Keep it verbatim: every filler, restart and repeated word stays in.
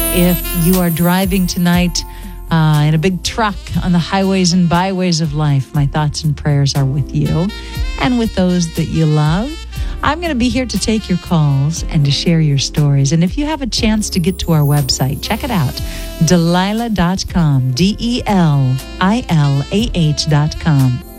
If you are driving tonight uh, in a big truck on the highways and byways of life, my thoughts and prayers are with you and with those that you love. I'm going to be here to take your calls and to share your stories. And if you have a chance to get to our website, check it out, Delilah dot com, D E L I L A H dot com.